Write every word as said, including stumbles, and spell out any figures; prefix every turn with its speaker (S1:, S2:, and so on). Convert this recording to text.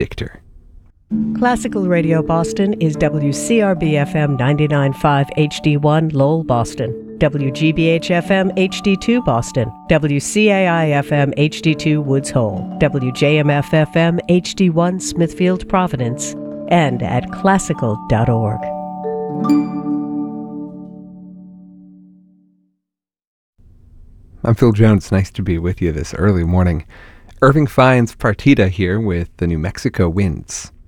S1: Victor.
S2: Classical Radio Boston is W C R B F M ninety-nine point five H D one Lowell, Boston, W G B H F M H D two Boston, W C A I F M H D two Woods Hole, W J M F F M H D one Smithfield, Providence, and at classical dot org.
S1: I'm Phil Jones. Nice to be with you this early morning. Irving Fine's Partita here with the New Mexico Winds.